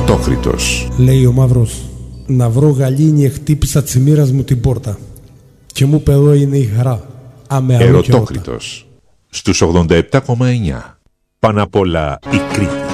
Ερωτόκριτος. Λέει ο Μαύρος, να βρω γαλήνη χτύπησα της μοίρας μου την πόρτα και μου είπε εδώ είναι η χαρά. Ερωτόκριτος στους 87,9. Πάνω απ' όλα η Κρήτη.